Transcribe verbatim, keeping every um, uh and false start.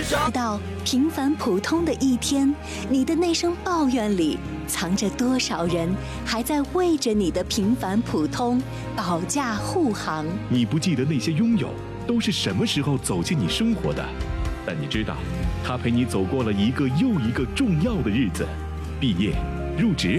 知道平凡普通的一天，你的那声抱怨里藏着多少人还在为着你的平凡普通保驾护航。 你不记得那些拥有都是什么时候走进你生活的，但你知道他陪你走过了一个又一个重要的日子，毕业、入职、